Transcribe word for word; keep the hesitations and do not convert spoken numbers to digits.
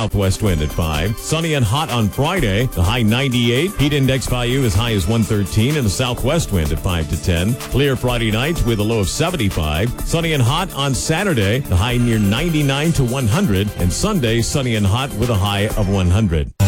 southwest wind at five. Sunny and hot on Friday, the high ninety-eight. Heat index value as high as one thirteen, and the southwest wind at five to ten. Clear Friday night with a low of seventy-five. Sunny and hot on Saturday, the high near ninety-nine to one hundred. And Sunday, sunny and hot with a high of one hundred.